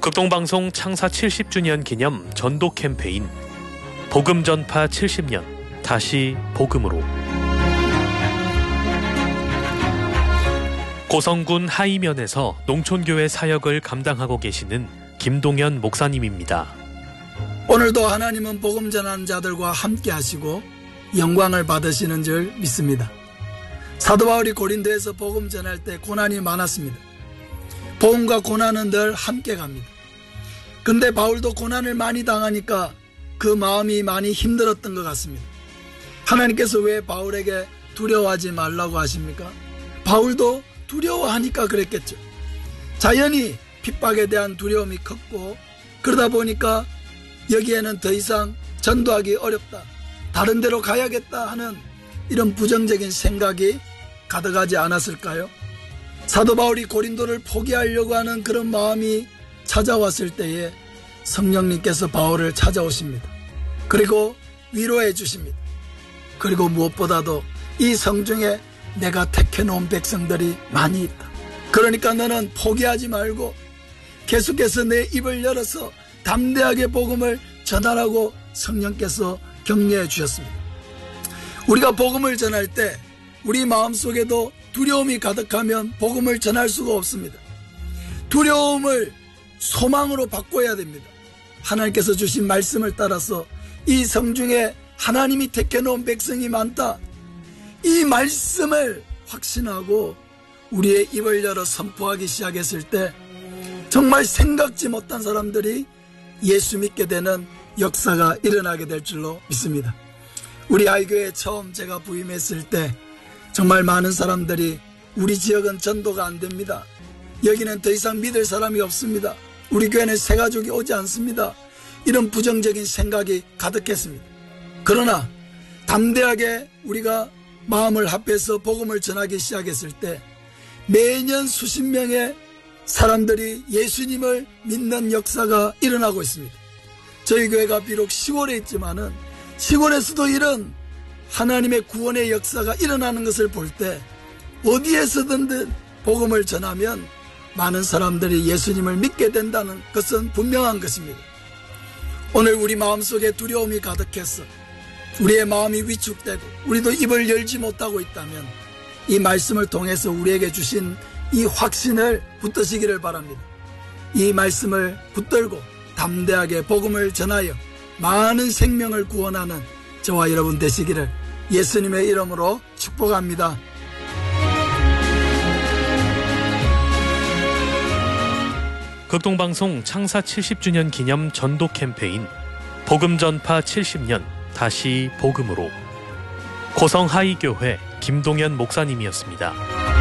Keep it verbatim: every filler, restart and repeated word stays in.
극동방송 창사 칠십 주년 기념 전도 캠페인 복음 전파 칠십 년 다시 복음으로. 고성군 하이면에서 농촌교회 사역을 감당하고 계시는 김동현 목사님입니다. 오늘도 하나님은 복음 전하는 자들과 함께 하시고 영광을 받으시는 줄 믿습니다. 사도 바울이 고린도에서 복음 전할 때 고난이 많았습니다. 복음과 고난은 늘 함께 갑니다. 근데 바울도 고난을 많이 당하니까 그 마음이 많이 힘들었던 것 같습니다. 하나님께서 왜 바울에게 두려워하지 말라고 하십니까? 바울도 두려워하니까 그랬겠죠. 자연히 핍박에 대한 두려움이 컸고, 그러다 보니까 여기에는 더 이상 전도하기 어렵다, 다른 데로 가야겠다 하는 이런 부정적인 생각이 가득하지 않았을까요? 사도 바울이 고린도를 포기하려고 하는 그런 마음이 찾아왔을 때에 성령님께서 바울을 찾아오십니다. 그리고 위로해 주십니다. 그리고 무엇보다도 이 성중에 내가 택해놓은 백성들이 많이 있다. 그러니까 너는 포기하지 말고 계속해서 내 입을 열어서 담대하게 복음을 전하라고 성령께서 격려해 주셨습니다. 우리가 복음을 전할 때 우리 마음속에도 두려움이 가득하면 복음을 전할 수가 없습니다. 두려움을 소망으로 바꿔야 됩니다. 하나님께서 주신 말씀을 따라서 이 성중에 하나님이 택해놓은 백성이 많다, 이 말씀을 확신하고 우리의 입을 열어 선포하기 시작했을 때 정말 생각지 못한 사람들이 예수 믿게 되는 역사가 일어나게 될 줄로 믿습니다. 우리 아이교회에 처음 제가 부임했을 때 정말 많은 사람들이 우리 지역은 전도가 안 됩니다. 여기는 더 이상 믿을 사람이 없습니다. 우리 교회는 새 가족이 오지 않습니다. 이런 부정적인 생각이 가득했습니다. 그러나 담대하게 우리가 마음을 합해서 복음을 전하기 시작했을 때 매년 수십 명의 사람들이 예수님을 믿는 역사가 일어나고 있습니다. 저희 교회가 비록 시골에 있지만은 시골에서도 이런 하나님의 구원의 역사가 일어나는 것을 볼 때 어디에서든 복음을 전하면 많은 사람들이 예수님을 믿게 된다는 것은 분명한 것입니다. 오늘 우리 마음속에 두려움이 가득해서 우리의 마음이 위축되고 우리도 입을 열지 못하고 있다면 이 말씀을 통해서 우리에게 주신 이 확신을 붙드시기를 바랍니다. 이 말씀을 붙들고 담대하게 복음을 전하여 많은 생명을 구원하는 저와 여러분 되시기를 예수님의 이름으로 축복합니다. 극동방송 창사 칠십 주년 기념 전도 캠페인 복음 전파 칠십 년 다시 복음으로. 고성 하이교회 김동현 목사님이었습니다.